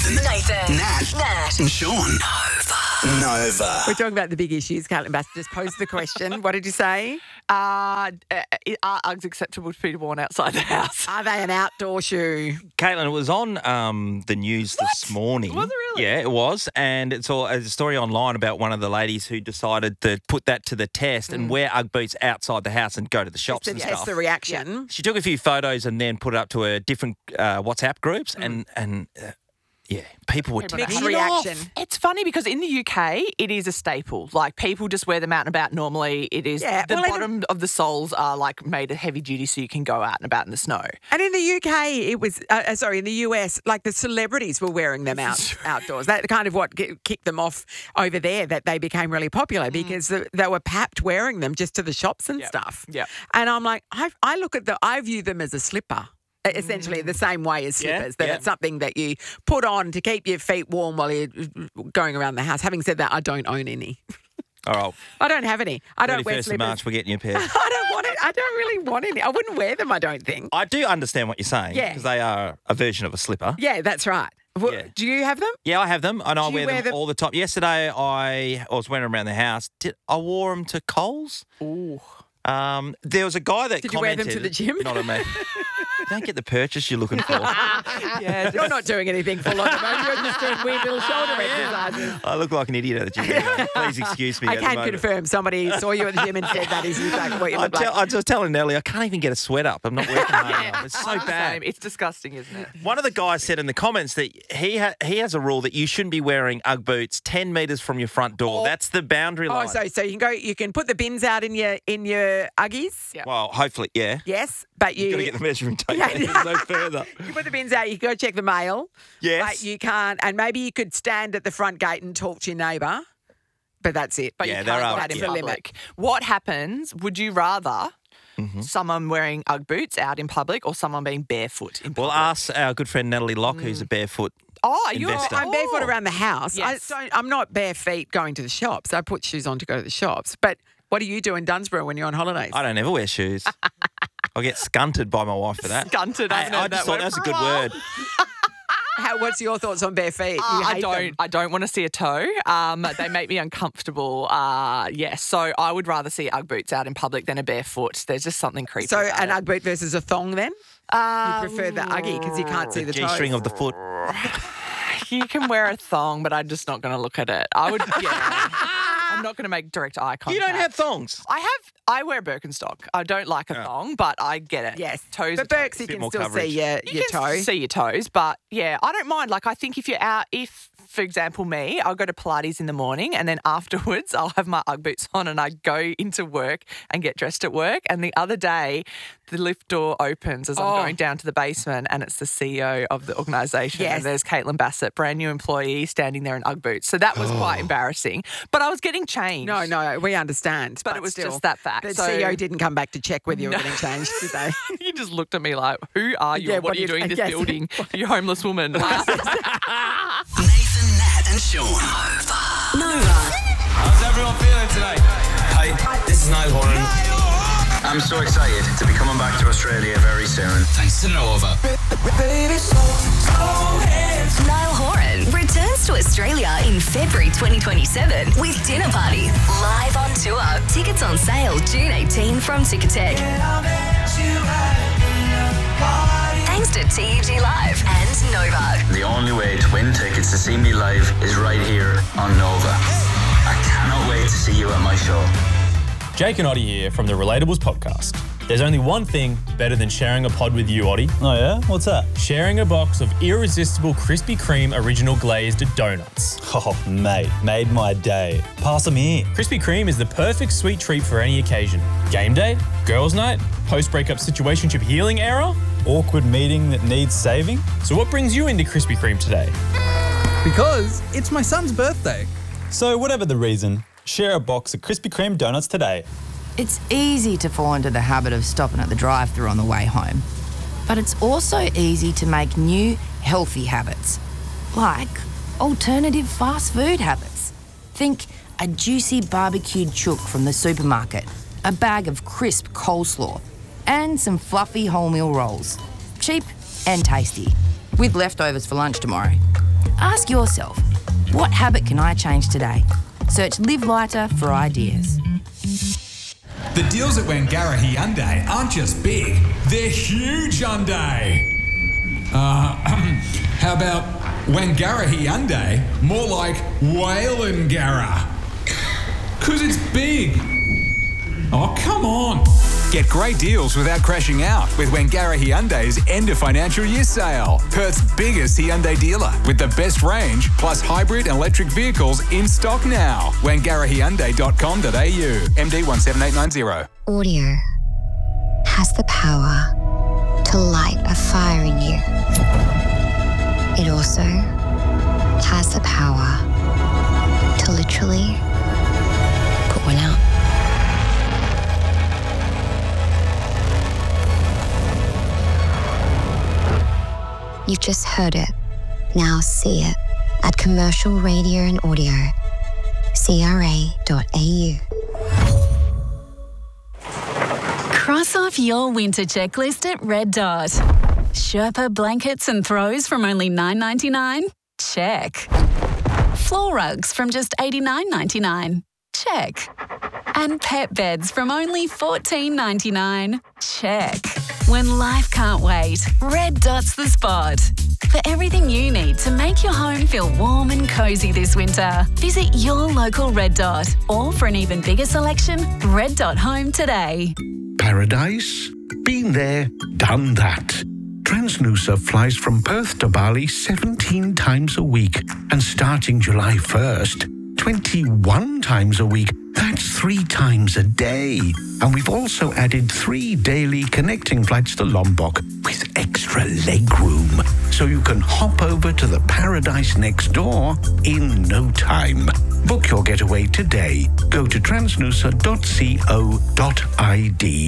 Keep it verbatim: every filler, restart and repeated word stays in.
Nathan, Nathan, Nat, Nat, and Sean. Nova. Nova. We're talking about the big issues. Caitlin Bass just posed the question. What did you say? Uh, uh, are Uggs acceptable to be worn outside the house? Are they an outdoor shoe? Caitlin, it was on um, the news this morning. Was it really? Yeah, it was. And it's all a story online about one of the ladies who decided to put that to the test and wear Ugg boots outside the house and go to the shops To and test stuff. the reaction. She took a few photos and then put it up to her different uh, WhatsApp groups and, and uh, yeah, people were People Mixed ticking reaction. off. It's funny because in the U K, it is a staple. Like, people just wear them out and about normally. It is Yeah, the well, bottom of the soles are like made of heavy duty so you can go out and about in the snow. And in the U K, it was, uh, uh, sorry, in the U S, like the celebrities were wearing them out outdoors. That kind of what g- kicked them off over there, that they became really popular because th- they were papped wearing them just to the shops and Yep. stuff. Yep. And I'm like, I, I look at the, I view them as a slipper. Essentially, the same way as Yeah, slippers, that yeah. it's something that you put on to keep your feet warm while you're going around the house. Having said that, I don't own any. All right. I don't have any. I don't wear thirty-first of slippers. March, we're getting you a pair. I don't want it. I don't really want any. I wouldn't wear them, I don't think. I do understand what you're saying Yeah. because they are a version of a slipper. Yeah, that's right. Well, Yeah. Do you have them? Yeah, I have them, and I Do you wear, wear them, them- all the time. Yesterday, I, I was wearing them around the house. Did, I wore them to Coles. Ooh. Um, there was a guy that Did you wear commented. them to the gym? Not on me. You don't get the purchase you're looking for. Yeah, You're not doing anything full on. You're just doing weird little shoulder exercises. I look like an idiot at the gym. Anyway. Please excuse me. I at the can moment. confirm somebody saw you at the gym and said that is exactly what you I, look tell, like. I was telling Nelly, I can't even get a sweat up. I'm not working hard enough. It's so Same. bad. It's disgusting, isn't it? One of the guys said in the comments that he ha- he has a rule that you shouldn't be wearing Ugg boots ten metres from your front door. That's the boundary line. Oh, so so you can go. You can put the bins out in your in your Uggies. Yeah. Well, hopefully, yeah. Yes, but you You've got to get the measuring tape Yeah. There's no further. you put the bins out. You can go check the mail. Yes. But you can't. And maybe you could stand at the front gate and talk to your neighbour. But that's it. But Yeah, you there can't are- go out in yeah. public. What happens? Would you rather someone wearing Ugg boots out in public or someone being barefoot in Well, public? ask our good friend Natalie Locke, who's a barefoot. oh, you're investor. I'm barefoot oh. around the house. Yes. I don't, I'm not bare feet going to the shops. I put shoes on to go to the shops. But what do you do in Dunsborough when you're on holidays? I don't ever wear shoes. I get skunted by my wife for that. Skunted, I Hey, haven't heard I that just thought word that was a for a good while. word. How, what's your thoughts on bare feet? You Uh, I hate don't. them. I don't want to see a toe. Um, they make me uncomfortable. Uh, yes, so I would rather see Ugg boots out in public than a barefoot. There's just something creepy. So about an it. Ugg boot versus a thong then? Um, You prefer the Uggie because you can't see the, toes. G-string of the foot. You can wear a thong, but I'm just not going to look at it. I would. Yeah. I'm not going to make direct eye contact. You don't have thongs. I have. I wear Birkenstock. I don't like a thong, but I get it. Yes. toes. But are toes. Birks, you Bit can more still coverage. see your, You your can toe. see your toes, but yeah, I don't mind. Like, I think if you're out, if, for example, me, I'll go to Pilates in the morning and then afterwards I'll have my Ugg boots on and I go into work and get dressed at work. And the other day, the lift door opens as Oh. I'm going down to the basement and it's the C E O of the organisation. Yes. And there's Caitlin Bassett, brand new employee, standing there in Ugg boots. So that was quite embarrassing. But I was getting changed. No, no, we understand. But it was still, just that fact. The So- C E O didn't come back to check whether you were No. getting changed, did they? You just looked at me like, who are you? Yeah, and what, what are you do you- doing in this yes. building? You homeless woman. Nathan, Nat, and Sean. Nova. Nova. How's everyone feeling today? Hi, this is Niall Horan. I'm so excited to be coming back to Australia very soon. Thanks to Nova. Niall Horan returns to Australia in February twenty twenty-seven with Dinner Party live on tour. Tickets on sale June eighteenth from Ticketek. Thanks to T E G Live and Nova. The only way to win tickets to see me live is right here on Nova. I cannot wait to see you at my show. Jake and Oddie here from the Relatables podcast. There's only one thing better than sharing a pod with you, Oddie. Oh yeah? What's that? Sharing a box of irresistible Krispy Kreme original glazed donuts. Oh, mate, made my day. Pass them here. Krispy Kreme is the perfect sweet treat for any occasion. Game day, girls' night, post-breakup situationship healing era. Awkward meeting that needs saving? So what brings you into Krispy Kreme today? Because it's my son's birthday. So whatever the reason, share a box of Krispy Kreme donuts today. It's easy to fall into the habit of stopping at the drive-thru on the way home. But it's also easy to make new, healthy habits, like alternative fast food habits. Think a juicy barbecued chook from the supermarket, a bag of crisp coleslaw, and some fluffy wholemeal rolls. Cheap and tasty, with leftovers for lunch tomorrow. ask yourself, what habit can I change today? Search Live Lighter for ideas. The deals at Wangara Hyundai aren't just big, they're huge Hyundai. Uh, how about Wangara Hyundai? More like Whalengara. Because it's big. Oh, come on. Get great deals without crashing out with Wangara Hyundai's end of financial year sale. Perth's biggest Hyundai dealer with the best range plus hybrid and electric vehicles in stock now. wangara hyundai dot com dot a u. M D one seven eight nine zero. Audio has the power to light a fire in you. It also has the power to literally put one out. You've just heard it. Now see it at Commercial Radio and Audio, c r a dot a u. Cross off your winter checklist at Red Dot. Sherpa blankets and throws from only nine ninety-nine? Check. Floor rugs from just eighty-nine ninety-nine? Check. And pet beds from only fourteen ninety-nine? Check. When life can't wait, Red Dot's the spot. For everything you need to make your home feel warm and cosy this winter, visit your local Red Dot. Or for an even bigger selection, red dot home today. Paradise? Been there, done that. Transnusa flies from Perth to Bali seventeen times a week. And starting July first, twenty-one times a week. That's three times a day. And we've also added three daily connecting flights to Lombok with extra leg room. So you can hop over to the paradise next door in no time. Book your getaway today. Go to transnusa dot co dot i d.